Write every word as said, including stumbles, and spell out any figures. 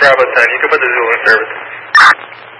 Bravo ten, you can put the Zulu in service.